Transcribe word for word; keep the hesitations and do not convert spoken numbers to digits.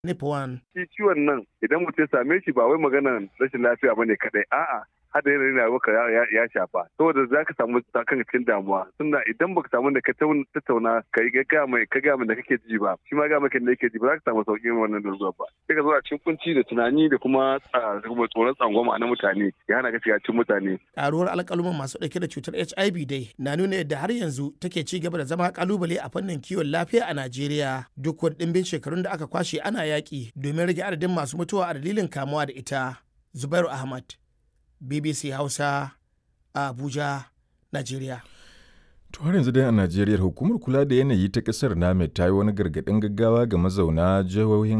Nipawan. Shi ciwon nan idan mutum ya same shi ba wai maganar rashin lafiya bane kadai, a'a hada yanayin rayuwarka ya, ya shafa saboda za ka samu kanka cikin damuwa tunda idan baka samu da ka tattauna ka yi ga mai ka ga mai da kake ji ba shi ma ga mai da yake ji ba za ka samu sauƙin wannan lalura ba sai ka zo a cikin kunci da tunani da kuma tsoron tsangwama na mutane ya hana ka shiga cikin mutane. Karuwar alƙaluman masu ɗauke da cutar H I V dai na nuna yadda har yanzu take ci gaba da zama kalubale a fannin kiwon lafiya a Najeriya duk wani ɗimbin shekarun da aka kwashe ana yaƙi domin rage adadin masu mutuwa a dalilin kamuwa da ita. Zubairu Ahmad, B B C Hausa, a Abuja, Najeriya. To har yanzu dai a Najeriya hukumar kula da yanayi ta ƙasar NAMED ta yi wani gargaɗin gaggawa ga mazauna jihohin